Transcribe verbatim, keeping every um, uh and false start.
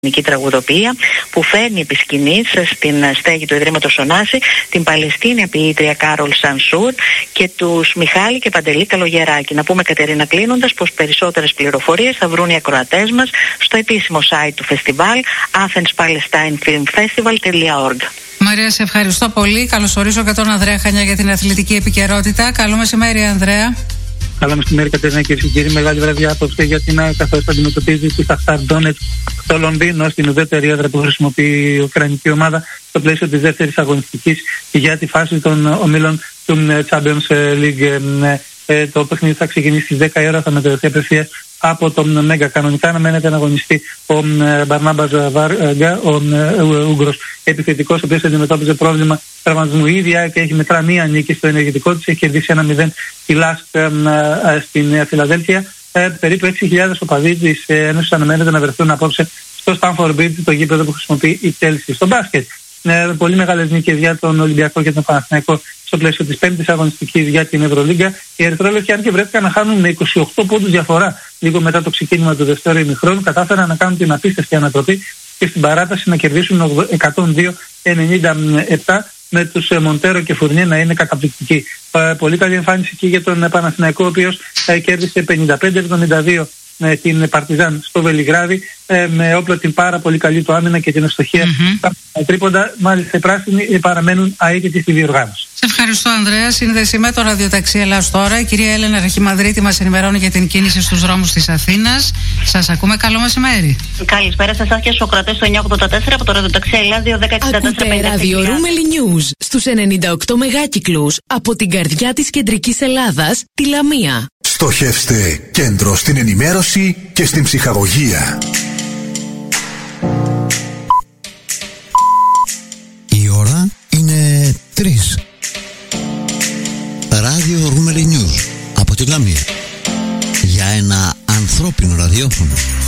ελληνική τραγουδοποιία που φέρνει επί σκηνής στην στέγη του Ιδρύματος Ωνάση την Παλαιστίνια ποιήτρια Κάρολ Σανσούρ και τους Μιχάλη και Παντελή Καλογεράκη. Να πούμε, Κατερίνα, κλείνοντας, πως περισσότερες πληροφορίες θα βρουν οι ακροατές μας στο επίσημο site του φεστιβάλ athens palestine film festival τελεία org. Μαρία, σε ευχαριστώ πολύ. Καλωσορίζω και τον Ανδρέα Χανιά για την αθλητική επικαιρότητα. Καλό μεσημέρι, Ανδρέα. Καλό μεσημέρι, Κατερίνα, κυρίες και κύριοι. Μεγάλη βραδιά απόψε για την ΑΕΚ, καθώς αντιμετωπίζει τη Σαχτάρ Ντόνετσκ στο Λονδίνο, στην ουδέτερη έδρα που χρησιμοποιεί η Ουκρανική ομάδα, στο πλαίσιο της δεύτερης αγωνιστικής για τη φάση των ομίλων του Champions League. Το παιχνίδι θα ξεκινήσει στις δέκα η ώρα, θα μεταδοθεί απευθείας από τον Μέγκα. Κανονικά αναμένεται να αγωνιστεί ο Μπαρνάμπας Βάργα, ο Ούγγρος επιθετικός, ο οποίος αντιμετώπιζε πρόβλημα τραυματισμού. Η ίδια και έχει μετρά μία νίκη στο ενεργητικό της, έχει κερδίσει ένα μηδέν τη Λάσκ στην Φιλαδέλφια. Περίπου έξι χιλιάδες οπαδοί της Ένωσης αναμένεται να βρεθούν απόψε στο Stanford Bridge, το γήπεδο που χρησιμοποιεί η Chelsea. Στο μπάσκετ, πολύ μεγάλες νίκες για τον Ολυμπιακό και τον Παναθηναϊκό στο πλαίσιο της πέμπτης αγωνιστικής για την Ευρωλίγκα. Οι ερυθρόλευκοι, αν και βρέθηκαν να χάνουν με είκοσι οκτώ πόντους διαφορά λίγο μετά το ξεκίνημα του δεύτερου ημιχρόνου, κατάφεραν να κάνουν την απίστευτη ανατροπή και στην παράταση να κερδίσουν εκατόν δύο ενενήντα επτά, με τους Μοντέρο και Φουρνιέ να είναι καταπληκτικοί. Πολύ καλή εμφάνιση και για τον Παναθηναϊκό, ο οποίος κέρδισε πενήντα πέντε εβδομήντα δύο την Παρτιζάν στο Βελιγράδι, με όπλο την πάρα πολύ καλή του άμυνα και την ευστοχία mm-hmm. τρίποντα. Μάλιστα οι πράσινοι παραμένουν αίτητοι στη διοργάνωση. Σε ευχαριστώ, Ανδρέα. Σύνδεση με το Ραδιοταξί Ελλάς τώρα. Η κυρία Έλενα Ραχιμανδρίτη μας ενημερώνει για την κίνηση στους δρόμους της Αθήνας. Σας ακούμε. Καλό μεσημέρι. Καλησπέρα σε εσάς και στους ακροατές του εννιακόσια ογδόντα τέσσερα από το Ραδιοταξί Ελλάς δύο δέκα εξήντα τέσσερα πενήντα. Ακούτε Ράδιο Ρούμελι News στους ενενήντα οκτώ μεγάκυκλους από την καρδιά της κεντρικής Ελλάδας, τη Λαμία. Στοχεύστε κέντρο στην ενημέρωση και στην ψυχαγωγία. Η ώρα είναι τρεις. Ράδιο Ρούμελι News από τη Λαμία. Για ένα ανθρώπινο ραδιόφωνο.